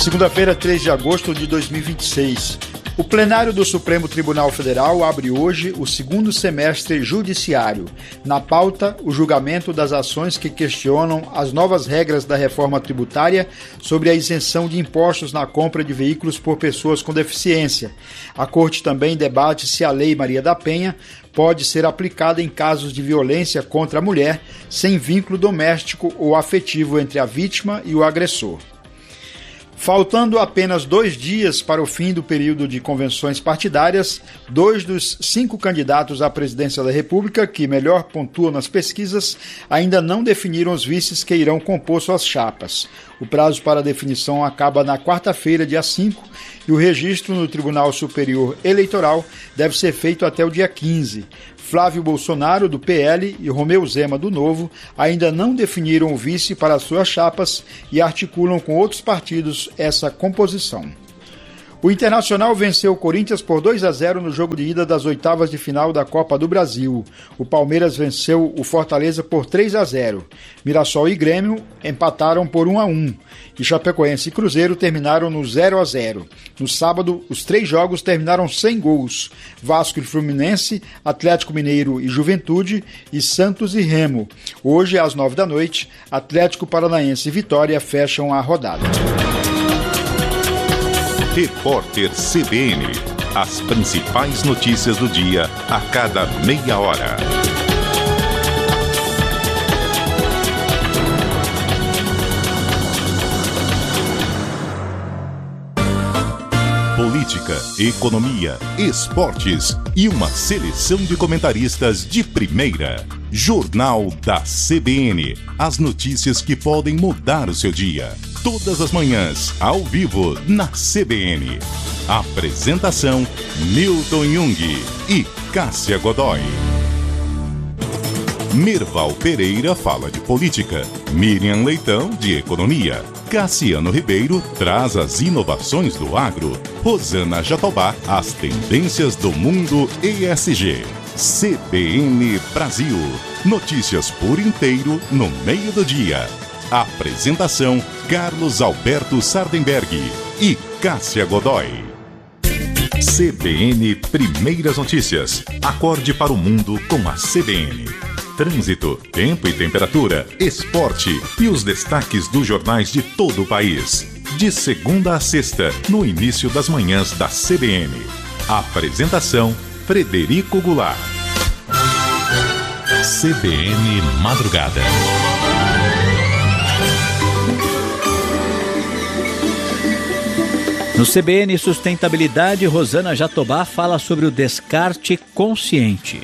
Segunda-feira, 3 de agosto de 2026. O plenário do Supremo Tribunal Federal abre hoje o segundo semestre judiciário. Na pauta, o julgamento das ações que questionam as novas regras da reforma tributária sobre a isenção de impostos na compra de veículos por pessoas com deficiência. A Corte também debate se a Lei Maria da Penha pode ser aplicada em casos de violência contra a mulher sem vínculo doméstico ou afetivo entre a vítima e o agressor. Faltando apenas 2 dias para o fim do período de convenções partidárias, 2 dos 5 candidatos à presidência da República, que melhor pontuam nas pesquisas, ainda não definiram os vices que irão compor suas chapas. O prazo para a definição acaba na quarta-feira, dia 5, e o registro no Tribunal Superior Eleitoral deve ser feito até o dia 15. Flávio Bolsonaro, do PL, e Romeu Zema, do Novo, ainda não definiram o vice para suas chapas e articulam com outros partidos essa composição. O Internacional venceu o Corinthians por 2-0 no jogo de ida das oitavas de final da Copa do Brasil. O Palmeiras venceu o Fortaleza por 3-0. Mirassol e Grêmio empataram por 1-1. E Chapecoense e Cruzeiro terminaram no 0-0. No sábado, os 3 jogos terminaram sem gols. Vasco e Fluminense, Atlético Mineiro e Juventude e Santos e Remo. Hoje, às 9 da noite, Atlético Paranaense e Vitória fecham a rodada. Repórter CBN. As principais notícias do dia a cada meia hora. Política, economia, esportes e uma seleção de comentaristas de primeira. Jornal da CBN. As notícias que podem mudar o seu dia. Todas as manhãs, ao vivo, na CBN. Apresentação, Newton Jung e Cássia Godoy. Merval Pereira fala de política, Miriam Leitão de economia, Cassiano Ribeiro traz as inovações do agro, Rosana Jatobá as tendências do mundo ESG. CBN Brasil, notícias por inteiro no meio do dia. Apresentação, Carlos Alberto Sardenberg e Cássia Godoy. CBN Primeiras Notícias. Acorde para o mundo com a CBN. Trânsito, tempo e temperatura, esporte e os destaques dos jornais de todo o país. De segunda a sexta, no início das manhãs da CBN. Apresentação, Frederico Goulart. CBN Madrugada. No CBN Sustentabilidade, Rosana Jatobá fala sobre o descarte consciente.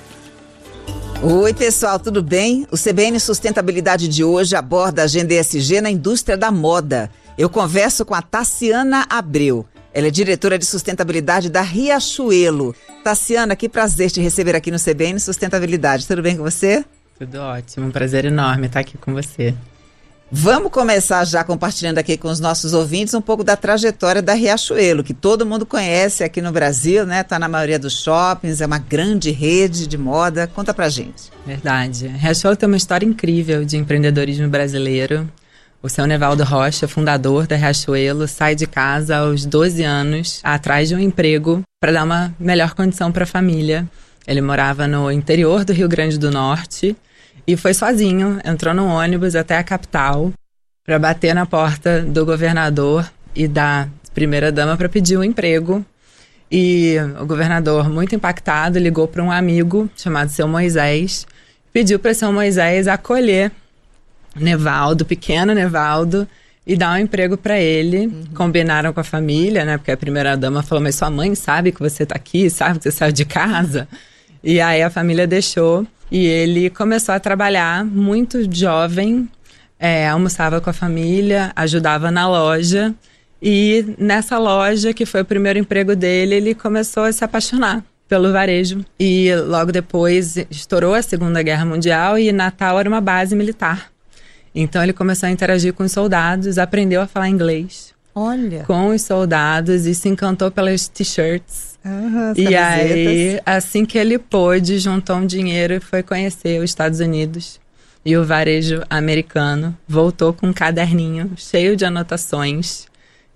Oi, pessoal, tudo bem? O CBN Sustentabilidade de hoje aborda a agenda ESG na indústria da moda. Eu converso com a Tassiana Abreu. Ela é diretora de sustentabilidade da Riachuelo. Tassiana, que prazer te receber aqui no CBN Sustentabilidade. Tudo bem com você? Tudo ótimo, um prazer enorme estar aqui com você. Vamos começar já compartilhando aqui com os nossos ouvintes um pouco da trajetória da Riachuelo, que todo mundo conhece aqui no Brasil, né? Está na maioria dos shoppings, é uma grande rede de moda. Conta pra gente. Verdade. A Riachuelo tem uma história incrível de empreendedorismo brasileiro. O seu Nevaldo Rocha, fundador da Riachuelo, sai de casa aos 12 anos, atrás de um emprego para dar uma melhor condição para a família. Ele morava no interior do Rio Grande do Norte e foi sozinho, entrou no ônibus até a capital para bater na porta do governador e da primeira-dama para pedir um emprego. E o governador, muito impactado, ligou para um amigo chamado Seu Moisés, pediu para Seu Moisés acolher Nevaldo, pequeno Nevaldo, e dar um emprego para ele. Combinaram com a família, né? Porque a primeira-dama falou, mas sua mãe sabe que você tá aqui, sabe que você saiu de casa? E aí a família deixou e ele começou a trabalhar muito jovem, almoçava com a família, ajudava na loja. E nessa loja, que foi o primeiro emprego dele, ele começou a se apaixonar pelo varejo. E logo depois estourou a Segunda Guerra Mundial e Natal era uma base militar. Então ele começou a interagir com os soldados, aprendeu a falar inglês. Olha! Com os soldados e se encantou pelas t-shirts. E aí, assim que ele pôde, juntou um dinheiro e foi conhecer os Estados Unidos. E o varejo americano voltou com um caderninho cheio de anotações.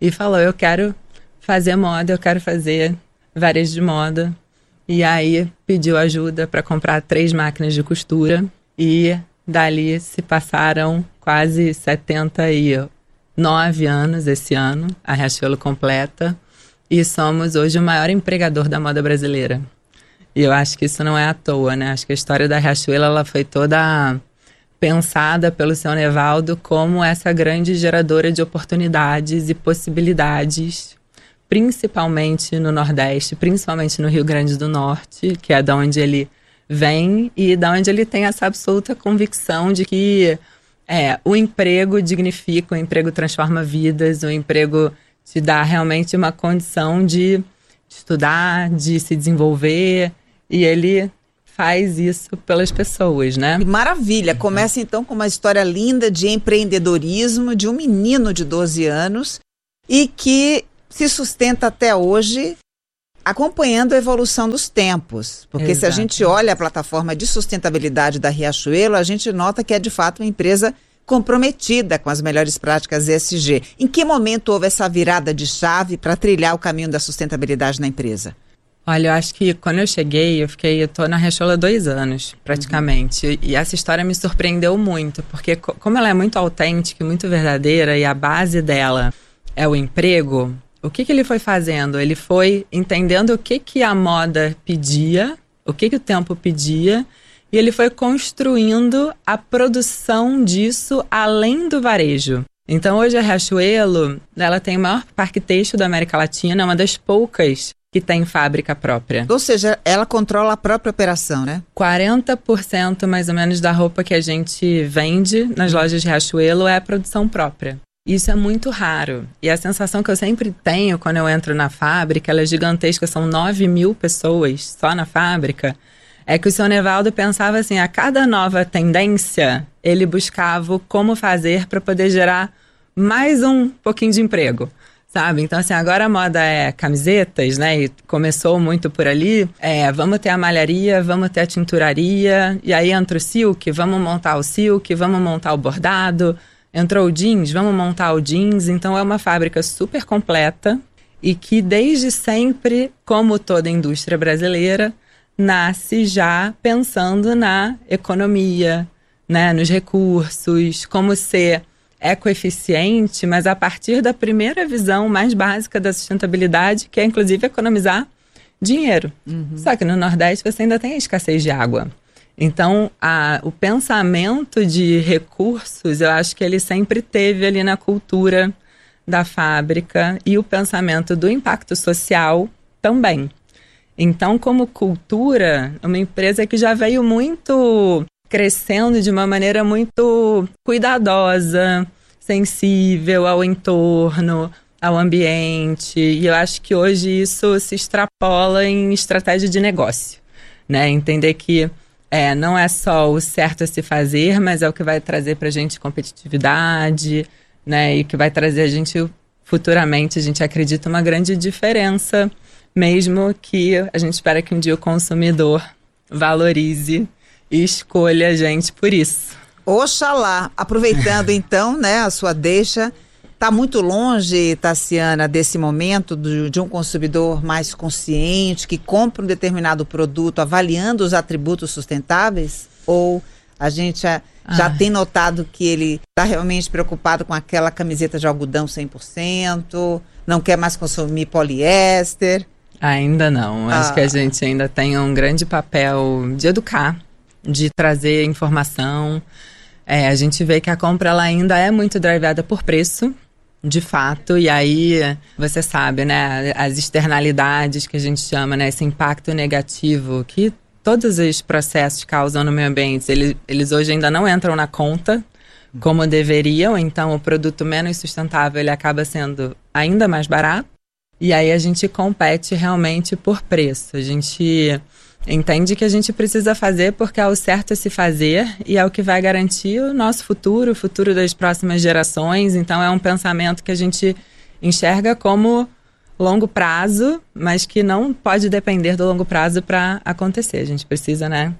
e falou, eu quero fazer moda, eu quero fazer varejo de moda. E aí pediu ajuda para comprar 3 máquinas de costura e dali se passaram quase 79 anos esse ano, a Riachuelo completa, e somos hoje o maior empregador da moda brasileira. E eu acho que isso não é à toa, né? Acho que a história da Riachuelo, ela foi toda pensada pelo seu Nevaldo como essa grande geradora de oportunidades e possibilidades, principalmente no Nordeste, principalmente no Rio Grande do Norte, que é de onde ele vem e de onde ele tem essa absoluta convicção de que o emprego dignifica, o emprego transforma vidas, o emprego te dá realmente uma condição de estudar, de se desenvolver, e ele faz isso pelas pessoas, né? Maravilha! Começa então com uma história linda de empreendedorismo de um menino de 12 anos e que se sustenta até hoje acompanhando a evolução dos tempos. Porque Exato. Se a gente olha a plataforma de sustentabilidade da Riachuelo, a gente nota que é de fato uma empresa comprometida com as melhores práticas ESG. Em que momento houve essa virada de chave para trilhar o caminho da sustentabilidade na empresa? Olha, eu acho que quando eu cheguei, eu tô na Riachuelo há 2 anos, praticamente. E essa história me surpreendeu muito, porque como ela é muito autêntica e muito verdadeira, e a base dela é o emprego, o que ele foi fazendo? Ele foi entendendo o que a moda pedia, o que o tempo pedia, e ele foi construindo a produção disso além do varejo. Então hoje a Riachuelo, ela tem o maior parque têxtil da América Latina, é uma das poucas que tem fábrica própria. Ou seja, ela controla a própria operação, né? 40% mais ou menos da roupa que a gente vende nas lojas de Riachuelo é a produção própria. Isso é muito raro. E a sensação que eu sempre tenho quando eu entro na fábrica, ela é gigantesca, são 9.000 pessoas só na fábrica, é que o seu Nevaldo pensava assim, a cada nova tendência, ele buscava como fazer para poder gerar mais um pouquinho de emprego. Sabe? Então, assim, agora a moda é camisetas, né? E começou muito por ali. Vamos ter a malharia, vamos ter a tinturaria. E aí entra o silk, vamos montar o silk, vamos montar o bordado. Entrou o jeans, vamos montar o jeans. Então, é uma fábrica super completa e que desde sempre, como toda indústria brasileira, nasce já pensando na economia, né? Nos recursos, como ser ecoeficiente, mas a partir da primeira visão mais básica da sustentabilidade, que é inclusive economizar dinheiro. Só que no Nordeste você ainda tem a escassez de água. Então, o pensamento de recursos, eu acho que ele sempre teve ali na cultura da fábrica e o pensamento do impacto social também. Então, como cultura, uma empresa que já veio muito crescendo de uma maneira muito cuidadosa, sensível ao entorno, ao ambiente. E eu acho que hoje isso se extrapola em estratégia de negócio, né? Entender que não é só o certo a se fazer, mas é o que vai trazer para a gente competitividade, né? E que vai trazer a gente, futuramente, a gente acredita, uma grande diferença, mesmo que a gente espera que um dia o consumidor valorize e escolha a gente por isso. Oxalá. Aproveitando então, né, a sua deixa, está muito longe, Taciana, desse momento de um consumidor mais consciente, que compra um determinado produto avaliando os atributos sustentáveis? Ou a gente já tem notado que ele está realmente preocupado com aquela camiseta de algodão 100%, não quer mais consumir poliéster? Ainda não. Acho que a gente ainda tem um grande papel de educar, de trazer informação. A gente vê que a compra ela ainda é muito drivada por preço, de fato, e aí você sabe, né, as externalidades que a gente chama, né, esse impacto negativo que todos os processos causam no meio ambiente, eles hoje ainda não entram na conta como deveriam, então o produto menos sustentável ele acaba sendo ainda mais barato, e aí a gente compete realmente por preço. A gente entende que a gente precisa fazer porque é o certo a se fazer e é o que vai garantir o nosso futuro, o futuro das próximas gerações. Então é um pensamento que a gente enxerga como longo prazo, mas que não pode depender do longo prazo para acontecer. A gente precisa, né,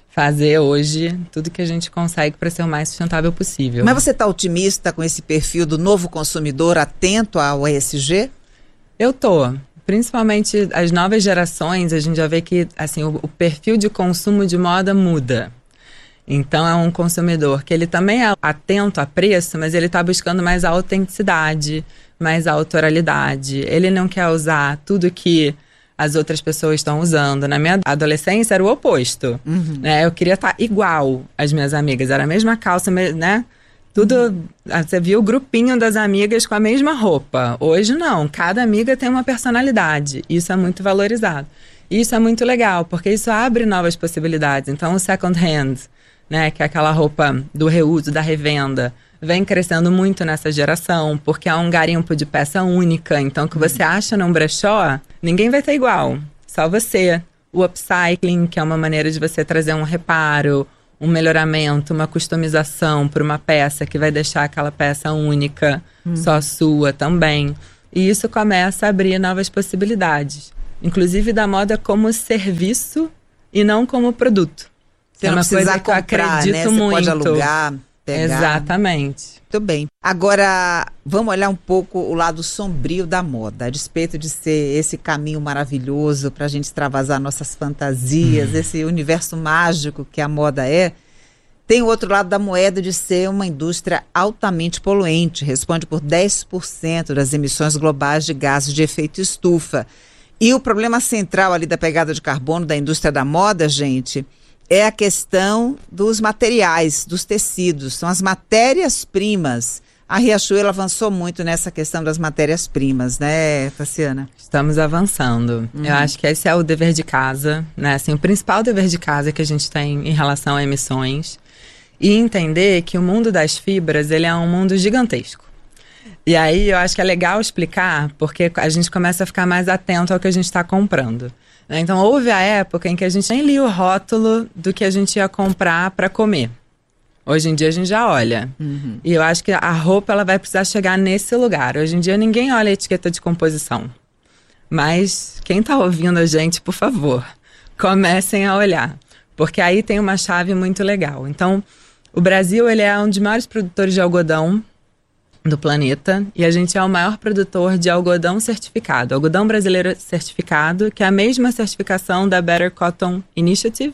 fazer hoje tudo que a gente consegue para ser o mais sustentável possível. Mas você está otimista com esse perfil do novo consumidor atento ao ESG? Eu tô. Principalmente as novas gerações, a gente já vê que assim, o perfil de consumo de moda muda. Então é um consumidor que ele também é atento a preço, mas ele está buscando mais a autenticidade, mais a autoralidade. Ele não quer usar tudo que as outras pessoas estão usando. Na minha adolescência era o oposto. Né? Eu queria estar igual às minhas amigas. Era a mesma calça, né? Tudo, você viu o grupinho das amigas com a mesma roupa. Hoje não, cada amiga tem uma personalidade. Isso é muito valorizado. Isso é muito legal, porque isso abre novas possibilidades. Então o second hand, né, que é aquela roupa do reuso, da revenda, vem crescendo muito nessa geração, porque é um garimpo de peça única. Então o que você acha num brechó, ninguém vai ter igual, só você. O upcycling, que é uma maneira de você trazer um reparo, um melhoramento, uma customização para uma peça que vai deixar aquela peça única, só sua também. E isso começa a abrir novas possibilidades, inclusive da moda como serviço e não como produto. Você não precisa comprar, né? Você muito. Pode alugar, pegar. Exatamente. Muito bem. Agora, vamos olhar um pouco o lado sombrio da moda, a despeito de ser esse caminho maravilhoso para a gente extravasar nossas fantasias, esse universo mágico que a moda é. Tem o outro lado da moeda de ser uma indústria altamente poluente, responde por 10% das emissões globais de gases de efeito estufa. E o problema central ali da pegada de carbono da indústria da moda, gente, é a questão dos materiais, dos tecidos, são as matérias-primas. A Riachuelo avançou muito nessa questão das matérias-primas, né, Taciana? Estamos avançando. Eu acho que esse é o dever de casa, né? Assim, o principal dever de casa que a gente tem em relação a emissões. E entender que o mundo das fibras, ele é um mundo gigantesco. E aí eu acho que é legal explicar, porque a gente começa a ficar mais atento ao que a gente está comprando. Então, houve a época em que a gente nem lia o rótulo do que a gente ia comprar para comer. Hoje em dia, a gente já olha. E eu acho que a roupa ela vai precisar chegar nesse lugar. Hoje em dia, ninguém olha a etiqueta de composição. Mas quem está ouvindo a gente, por favor, comecem a olhar. Porque aí tem uma chave muito legal. Então, o Brasil ele é um dos maiores produtores de algodão do planeta, e a gente é o maior produtor de algodão certificado, algodão brasileiro certificado, que é a mesma certificação da Better Cotton Initiative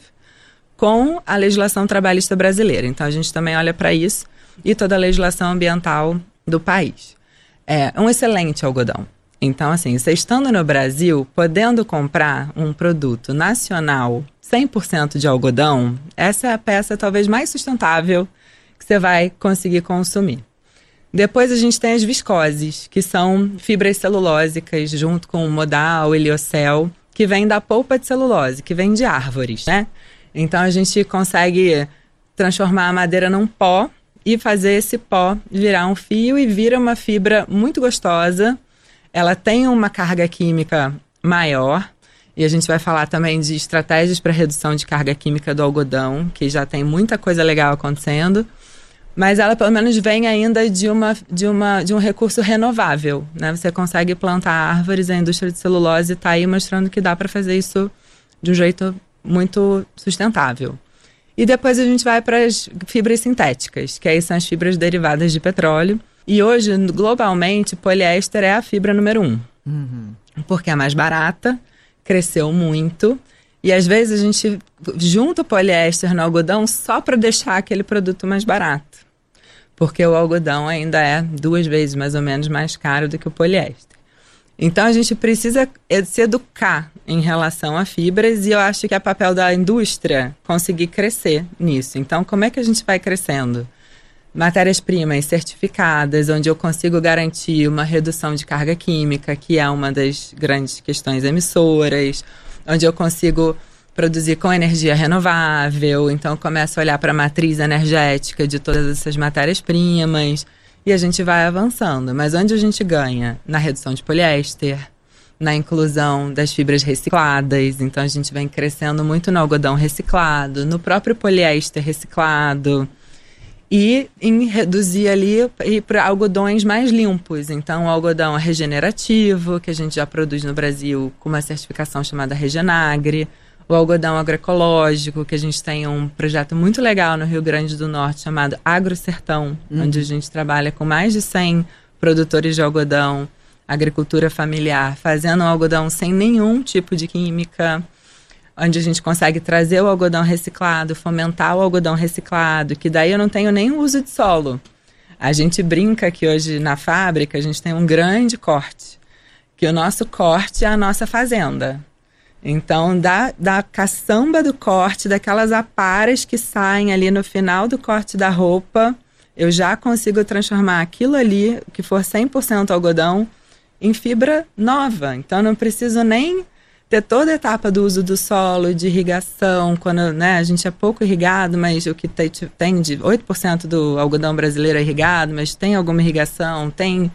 com a legislação trabalhista brasileira. Então a gente também olha para isso e toda a legislação ambiental do país. É um excelente algodão. Então assim, você estando no Brasil, podendo comprar um produto nacional 100% de algodão, essa é a peça talvez mais sustentável que você vai conseguir consumir. Depois a gente tem as viscoses, que são fibras celulósicas, junto com o modal, o heliocel, que vem da polpa de celulose, que vem de árvores, né? Então a gente consegue transformar a madeira num pó e fazer esse pó virar um fio e vira uma fibra muito gostosa. Ela tem uma carga química maior, e a gente vai falar também de estratégias para redução de carga química do algodão, que já tem muita coisa legal acontecendo. Mas ela pelo menos vem ainda de um recurso renovável, né? Você consegue plantar árvores, a indústria de celulose está aí mostrando que dá para fazer isso de um jeito muito sustentável. E depois a gente vai para as fibras sintéticas, que aí são as fibras derivadas de petróleo. E hoje, globalmente, poliéster é a fibra número 1. Porque é mais barata, cresceu muito. E às vezes a gente junta o poliéster no algodão só para deixar aquele produto mais barato. Porque o algodão ainda é 2 vezes mais ou menos mais caro do que o poliéster. Então a gente precisa se educar em relação a fibras, e eu acho que é papel da indústria conseguir crescer nisso. Então como é que a gente vai crescendo? Matérias-primas certificadas, onde eu consigo garantir uma redução de carga química, que é uma das grandes questões emissoras, onde eu consigo produzir com energia renovável. Então eu começo a olhar para a matriz energética de todas essas matérias-primas e a gente vai avançando. Mas onde a gente ganha? Na redução de poliéster, na inclusão das fibras recicladas. Então a gente vem crescendo muito no algodão reciclado, no próprio poliéster reciclado, e em reduzir ali para algodões mais limpos. Então o algodão regenerativo, que a gente já produz no Brasil com uma certificação chamada Regenagre, o algodão agroecológico, que a gente tem um projeto muito legal no Rio Grande do Norte chamado AgroSertão, onde a gente trabalha com mais de 100 produtores de algodão, agricultura familiar, fazendo o algodão sem nenhum tipo de química, onde a gente consegue trazer o algodão reciclado, fomentar o algodão reciclado, que daí eu não tenho nem uso de solo. A gente brinca que hoje na fábrica a gente tem um grande corte, que o nosso corte é a nossa fazenda. Então, da caçamba do corte, daquelas aparas que saem ali no final do corte da roupa, eu já consigo transformar aquilo ali, que for 100% algodão, em fibra nova. Então, não preciso nem ter toda a etapa do uso do solo, de irrigação, quando, né, a gente é pouco irrigado, mas o que tem de 8% do algodão brasileiro é irrigado, mas tem alguma irrigação, tem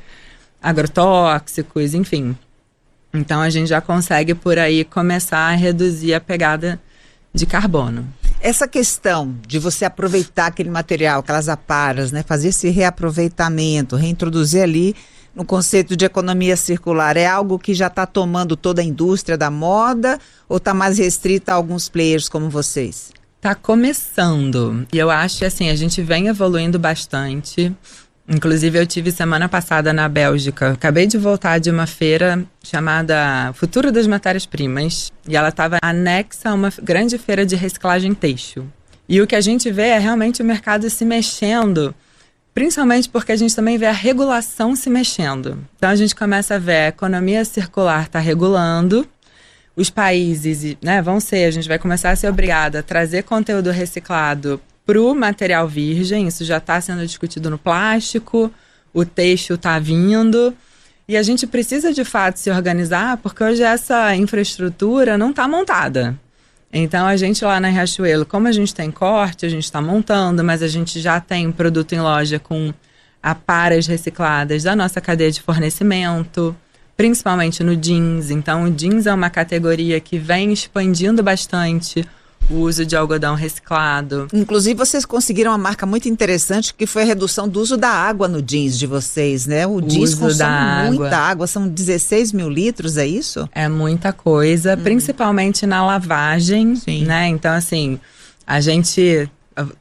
agrotóxicos, enfim. Então, a gente já consegue, por aí, começar a reduzir a pegada de carbono. Essa questão de você aproveitar aquele material, aquelas aparas, né, fazer esse reaproveitamento, reintroduzir ali no conceito de economia circular, é algo que já está tomando toda a indústria da moda ou está mais restrita a alguns players como vocês? Está começando. E eu acho que assim, a gente vem evoluindo bastante. Inclusive, eu tive semana passada na Bélgica. Acabei de voltar de uma feira chamada Futuro das Matérias-Primas. E ela estava anexa a uma grande feira de reciclagem têxtil. E o que a gente vê é realmente o mercado se mexendo, principalmente porque a gente também vê a regulação se mexendo. Então, a gente começa a ver a economia circular está regulando. Os países, né, a gente vai começar a ser obrigado a trazer conteúdo reciclado para o material virgem. Isso já está sendo discutido no plástico, o têxtil está vindo, e a gente precisa de fato se organizar, porque hoje essa infraestrutura não está montada. Então a gente lá na Riachuelo, como a gente tem corte, a gente está montando, mas a gente já tem produto em loja com aparas recicladas da nossa cadeia de fornecimento, principalmente no jeans. Então o jeans é uma categoria que vem expandindo bastante o uso de algodão reciclado. Inclusive, vocês conseguiram uma marca muito interessante, que foi a redução do uso da água no jeans de vocês, né? O jeans consome muita água, são 16 mil litros, é isso? É muita coisa, principalmente na lavagem, né? Então, assim, a gente...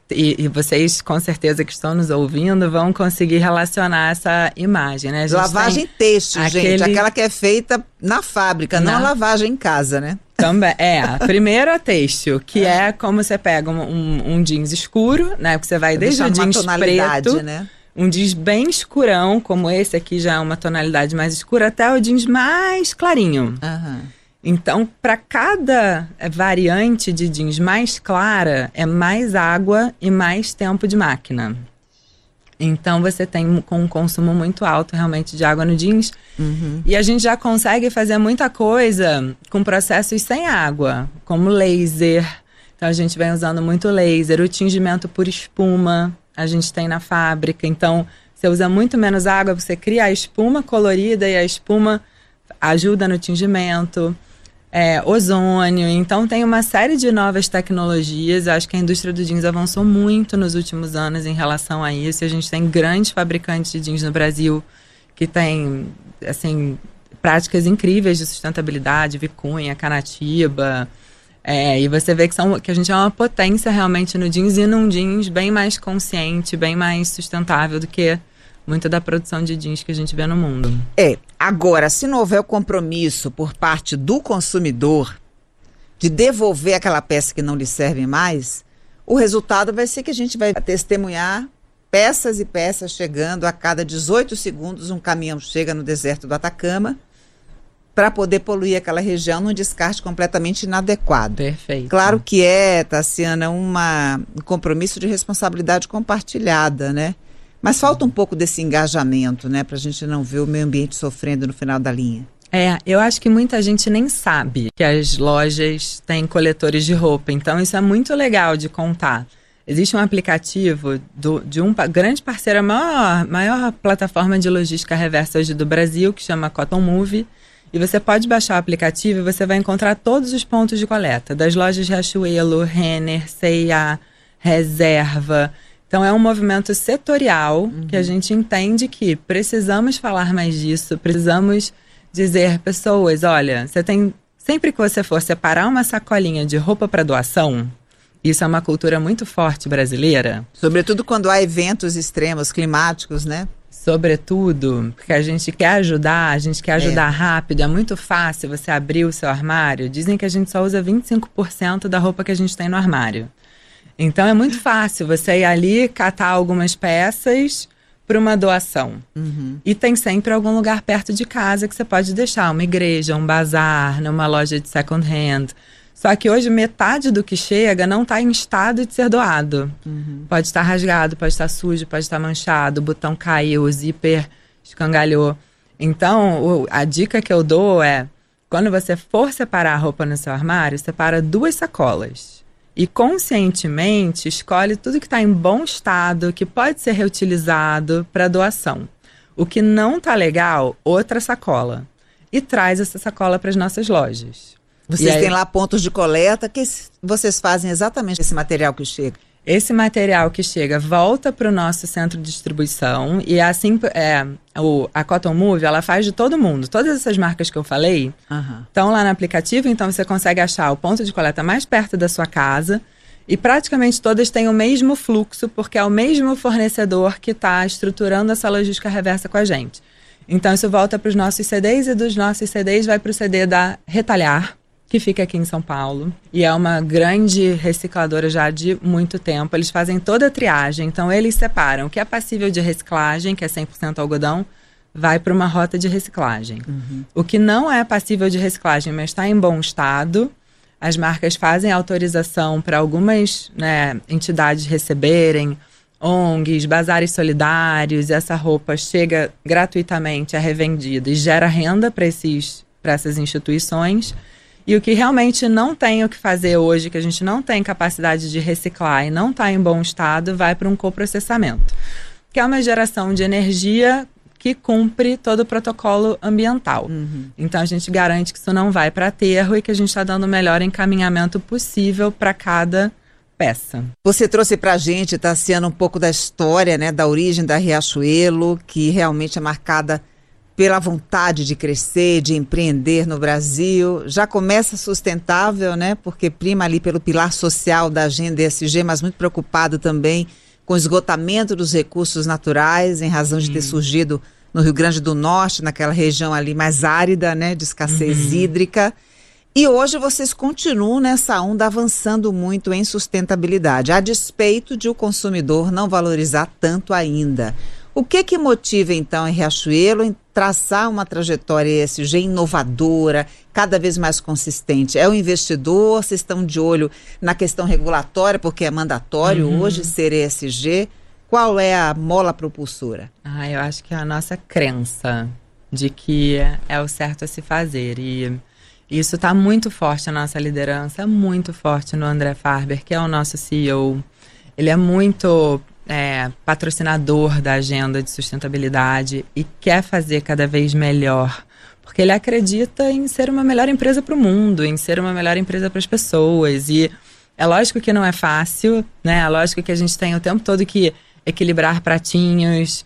E vocês, com certeza, que estão nos ouvindo, vão conseguir relacionar essa imagem, né? Lavagem têxtil, gente, aquela que é feita na fábrica, não a lavagem em casa, né? Também, primeiro a têxtil, que é como você pega um jeans escuro, né? Porque você vai desde o jeans preto, né? Um jeans bem escurão, como esse aqui já é uma tonalidade mais escura, até o jeans mais clarinho. Então, para cada variante de jeans mais clara, é mais água e mais tempo de máquina. Então, você tem um consumo muito alto, realmente, de água no jeans. E a gente já consegue fazer muita coisa com processos sem água, como laser. Então, a gente vem usando muito laser. O tingimento por espuma, a gente tem na fábrica. Então, você usa muito menos água, você cria a espuma colorida e a espuma ajuda no tingimento. Ozônio. Então, tem uma série de novas tecnologias. Acho que a indústria do jeans avançou muito nos últimos anos em relação a isso. A gente tem grandes fabricantes de jeans no Brasil que têm, assim, práticas incríveis de sustentabilidade, Vicunha, Canatiba. E você vê que a gente é uma potência realmente no jeans, e num jeans bem mais consciente, bem mais sustentável do que muito da produção de jeans que a gente vê no mundo. Agora, se não houver o compromisso por parte do consumidor de devolver aquela peça que não lhe serve mais, o resultado vai ser que a gente vai testemunhar peças e peças chegando a cada 18 segundos. Um caminhão chega no deserto do Atacama para poder poluir aquela região num descarte completamente inadequado. Perfeito. Claro que Tassiana, um compromisso de responsabilidade compartilhada, né? Mas falta um pouco desse engajamento, né? Para a gente não ver o meio ambiente sofrendo no final da linha. Eu acho que muita gente nem sabe que as lojas têm coletores de roupa. Então, isso é muito legal de contar. Existe um aplicativo de um grande parceiro, a maior plataforma de logística reversa hoje do Brasil, que chama Cotton Move. E você pode baixar o aplicativo e você vai encontrar todos os pontos de coleta. Das lojas Riachuelo, Renner, C&A, Reserva. Então, é um movimento setorial que a gente entende que precisamos falar mais disso, precisamos dizer, pessoas, olha, você tem sempre que você for separar uma sacolinha de roupa para doação, isso é uma cultura muito forte brasileira. Sobretudo quando há eventos extremos climáticos, né? Sobretudo, porque a gente quer ajudar rápido, é muito fácil você abrir o seu armário. Dizem que a gente só usa 25% da roupa que a gente tem no armário. Então é muito fácil você ir ali, catar algumas peças para uma doação. E tem sempre algum lugar perto de casa que você pode deixar, uma igreja, um bazar, numa loja de second hand. Só que hoje metade do que chega não está em estado de ser doado. Pode estar rasgado, pode estar sujo, pode estar manchado, o botão caiu, o zíper escangalhou. Então, a dica que eu dou é, quando você for separar a roupa no seu armário, separa 2 sacolas. E conscientemente escolhe tudo que está em bom estado, que pode ser reutilizado para doação. O que não está legal, outra sacola. E traz essa sacola para as nossas lojas. Vocês têm lá pontos de coleta, que vocês fazem exatamente esse material que chega? Esse material que chega volta para o nosso centro de distribuição e assim a Cotton Move, ela faz de todo mundo. Todas essas marcas que eu falei estão lá no aplicativo, então você consegue achar o ponto de coleta mais perto da sua casa e praticamente todas têm o mesmo fluxo, porque é o mesmo fornecedor que está estruturando essa logística reversa com a gente. Então isso volta para os nossos CDs e dos nossos CDs vai para o CD da Retalhar, que fica aqui em São Paulo, e é uma grande recicladora já de muito tempo. Eles fazem toda a triagem, então eles separam o que é passível de reciclagem, que é 100% algodão, vai para uma rota de reciclagem. O que não é passível de reciclagem, mas está em bom estado, as marcas fazem autorização para algumas entidades receberem, ONGs, bazares solidários, e essa roupa chega gratuitamente, é revendida e gera renda para essas instituições. E o que realmente não tem o que fazer hoje, que a gente não tem capacidade de reciclar e não está em bom estado, vai para um coprocessamento, que é uma geração de energia que cumpre todo o protocolo ambiental. Então a gente garante que isso não vai para aterro e que a gente está dando o melhor encaminhamento possível para cada peça. Você trouxe para a gente, Tassiana, um pouco da história, né, da origem da Riachuelo, que realmente é marcada pela vontade de crescer, de empreender no Brasil. Já começa sustentável, né? Porque prima ali pelo pilar social da agenda ESG, mas muito preocupado também com o esgotamento dos recursos naturais, em razão de ter surgido no Rio Grande do Norte, naquela região ali mais árida, né? De escassez hídrica. E hoje vocês continuam nessa onda avançando muito em sustentabilidade, a despeito de o consumidor não valorizar tanto ainda. O que motiva, então, em Riachuelo em traçar uma trajetória ESG inovadora, cada vez mais consistente? É o investidor? Vocês estão de olho na questão regulatória, porque é mandatório hoje ser ESG? Qual é a mola propulsora? Eu acho que é a nossa crença de que é o certo a se fazer. E isso está muito forte na nossa liderança, muito forte no André Farber, que é o nosso CEO. Ele é muito patrocinador da agenda de sustentabilidade e quer fazer cada vez melhor, porque ele acredita em ser uma melhor empresa para o mundo, em ser uma melhor empresa para as pessoas. E é lógico que não é fácil, né? É lógico que a gente tem o tempo todo que equilibrar pratinhos,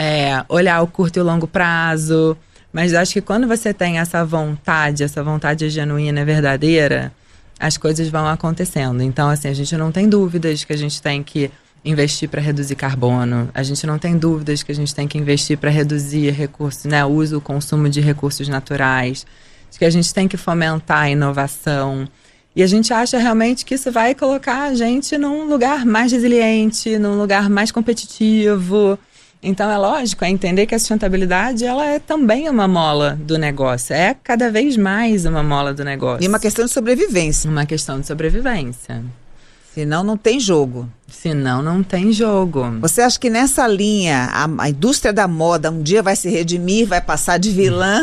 olhar o curto e o longo prazo, mas acho que quando você tem essa vontade genuína, verdadeira, as coisas vão acontecendo. Então, assim, a gente não tem dúvidas que a gente tem que investir para reduzir carbono, a gente não tem dúvidas que a gente tem que investir para reduzir recursos, o consumo de recursos naturais, de que a gente tem que fomentar a inovação. E a gente acha realmente que isso vai colocar a gente num lugar mais resiliente, num lugar mais competitivo. Então é lógico, entender que a sustentabilidade ela é também uma mola do negócio, é cada vez mais uma mola do negócio. E uma questão de sobrevivência. Uma questão de sobrevivência. Senão não tem jogo. Senão não tem jogo. Você acha que nessa linha a indústria da moda um dia vai se redimir, vai passar de vilã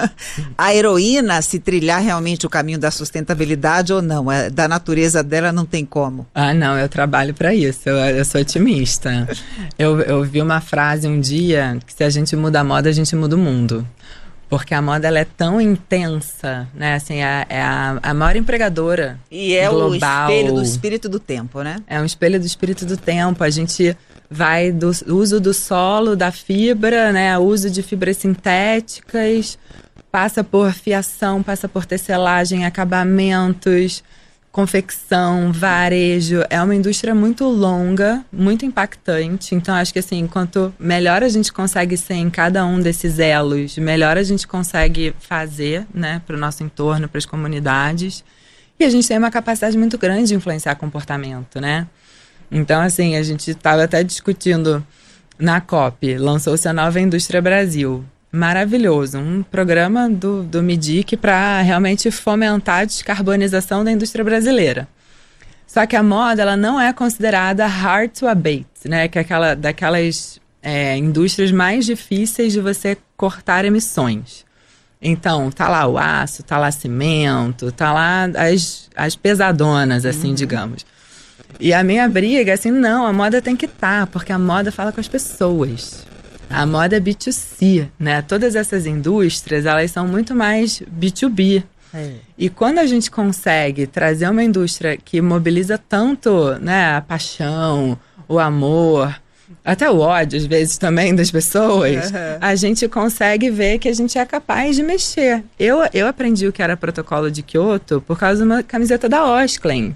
a heroína, se trilhar realmente o caminho da sustentabilidade ou não? Da natureza dela não tem como. Não, eu trabalho para isso, eu sou otimista. Eu vi uma frase um dia que se a gente muda a moda, a gente muda o mundo. Porque a moda ela é tão intensa, né? Assim, é a maior empregadora e é global. O espelho do espírito do tempo, né? É um espelho do espírito do tempo. A gente vai do uso do solo, da fibra, né? Uso de fibras sintéticas, passa por fiação, passa por tecelagem, acabamentos, confecção, varejo. É uma indústria muito longa, muito impactante. Então, acho que assim, quanto melhor a gente consegue ser em cada um desses elos, melhor a gente consegue fazer, né, para o nosso entorno, para as comunidades. E a gente tem uma capacidade muito grande de influenciar comportamento, né? Então, assim, a gente estava até discutindo na COP, lançou-se a Nova Indústria Brasil. Maravilhoso, um programa do MIDIC para realmente fomentar a descarbonização da indústria brasileira. Só que a moda, ela não é considerada hard to abate, né? Que é daquelas indústrias mais difíceis de você cortar emissões. Então, tá lá o aço, tá lá cimento, tá lá as pesadonas, assim, digamos. E a minha briga é assim, não, a moda tem que estar, porque a moda fala com as pessoas. A moda é B2C, né? Todas essas indústrias, elas são muito mais B2B. E quando a gente consegue trazer uma indústria que mobiliza tanto, né, a paixão, o amor, até o ódio, às vezes, também das pessoas, a gente consegue ver que a gente é capaz de mexer. Eu aprendi o que era protocolo de Kyoto por causa de uma camiseta da Osklen.